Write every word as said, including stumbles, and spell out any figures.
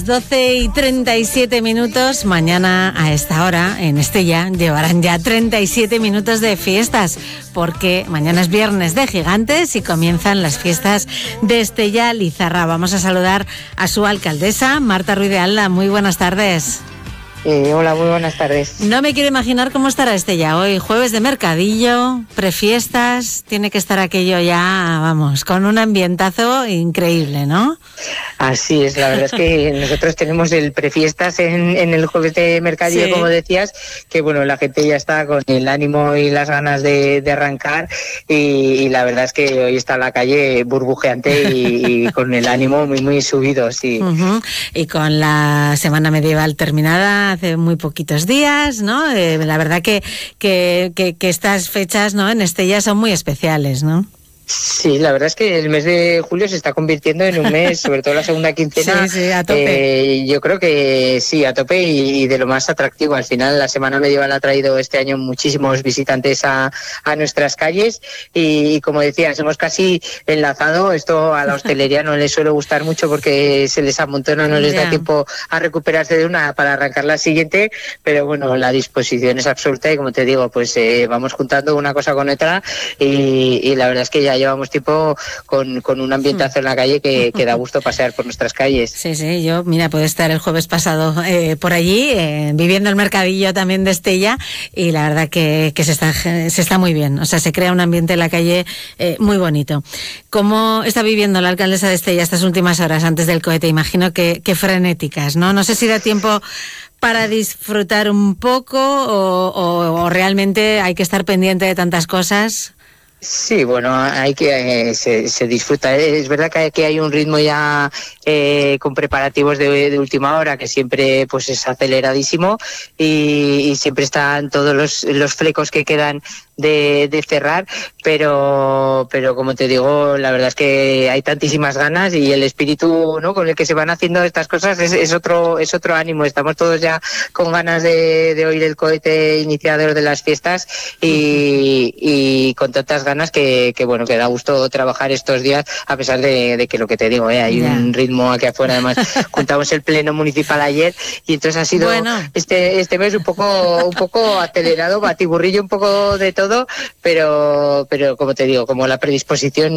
doce y treinta y siete minutos, mañana a esta hora en Estella llevarán ya treinta y siete minutos de fiestas, porque mañana es viernes de Gigantes y comienzan las fiestas de Estella Lizarra. Vamos a saludar a su alcaldesa, Marta Ruiz de Alda. Muy buenas tardes. Eh, hola, muy buenas tardes. No me quiero imaginar cómo estará Estella hoy, jueves de mercadillo, prefiestas, tiene que estar aquello ya, vamos, con un ambientazo increíble, ¿no? Así es, la verdad es que nosotros tenemos el prefiestas en, en el jueves de mercadillo, sí, como decías, que bueno, la gente ya está con el ánimo y las ganas de, de arrancar y, y la verdad es que hoy está la calle burbujeante y, y con el ánimo muy, muy subido, sí. Uh-huh. Y con la semana medieval terminada hace muy poquitos días, ¿no? Eh, la verdad que, que, que, que estas fechas, ¿no?, en Estella son muy especiales, ¿no? Sí, la verdad es que el mes de julio se está convirtiendo en un mes, sobre todo la segunda quincena. Sí, sí, a tope. Eh, yo creo que sí, a tope y, y de lo más atractivo. Al final, la Semana Medieval ha traído este año muchísimos visitantes a, a nuestras calles y, y, como decías, hemos casi enlazado. Esto a la hostelería no les suele gustar mucho porque se les amontona, no les yeah. da tiempo a recuperarse de una para arrancar la siguiente, pero bueno, la disposición es absoluta y, como te digo, pues eh, vamos juntando una cosa con otra y, y la verdad es que ya llevamos tiempo con, con un ambientazo en la calle que, que da gusto pasear por nuestras calles. Sí, sí, yo, mira, pude estar el jueves pasado eh, por allí, eh, viviendo el mercadillo también de Estella, y la verdad que, que se está se está muy bien, o sea, se crea un ambiente en la calle eh, muy bonito. ¿Cómo está viviendo la alcaldesa de Estella estas últimas horas antes del cohete? Imagino que, que frenéticas, ¿no? No sé si da tiempo para disfrutar un poco o, o, o realmente hay que estar pendiente de tantas cosas. Sí, bueno, hay que eh, se, se disfruta. Es verdad que hay, que hay un ritmo ya eh, con preparativos de, de última hora que siempre pues es aceleradísimo y, y siempre están todos los, los flecos que quedan de, de cerrar, pero pero como te digo, la verdad es que hay tantísimas ganas y el espíritu, ¿no?, con el que se van haciendo estas cosas es, es otro es otro ánimo. Estamos todos ya con ganas de, de oír el cohete iniciador de las fiestas y, y con tantas ganas que, que bueno, que da gusto trabajar estos días a pesar de, de que lo que te digo, ¿eh? hay yeah. un ritmo aquí afuera. Además juntamos el pleno municipal ayer y entonces ha sido bueno. este este mes un poco un poco acelerado, batiburrillo un poco de todo, pero pero como te digo, como la predisposición